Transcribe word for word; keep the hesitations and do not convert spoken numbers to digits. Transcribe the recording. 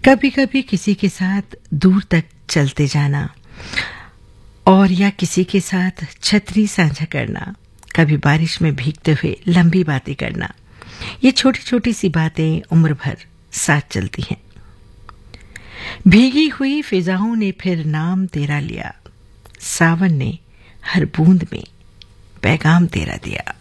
कभी कभी किसी के साथ दूर तक चलते जाना, और या किसी के साथ छतरी साझा करना, कभी बारिश में भीगते हुए लंबी बातें करना, ये छोटी छोटी सी बातें उम्र भर साथ चलती हैं। भीगी हुई फिजाओं ने फिर नाम तेरा लिया, सावन ने हर बूंद में पैगाम तेरा दिया।